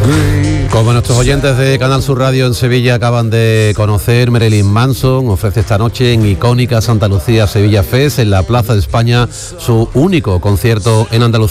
Como nuestros oyentes de Canal Sur Radio en Sevilla acaban de conocer, Marilyn Manson ofrece esta noche en icónica Santa Lucía Sevilla Fest, en la Plaza de España, su único concierto en Andalucía.